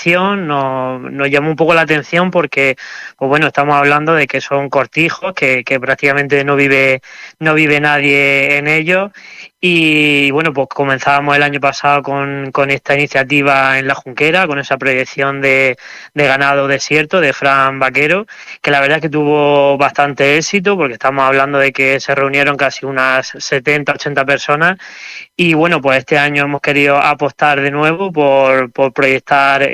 proyección nos llamó un poco la atención porque, pues bueno, estamos hablando de que son cortijos, que prácticamente no vive nadie en ellos. Y bueno, pues comenzábamos el año pasado con esta iniciativa en La Junquera, con esa proyección de ganado desierto de Fran Vaquero, que la verdad es que tuvo bastante éxito, porque estamos hablando de que se reunieron casi unas 70, 80 personas. Y bueno, pues este año hemos querido apostar de nuevo por proyectar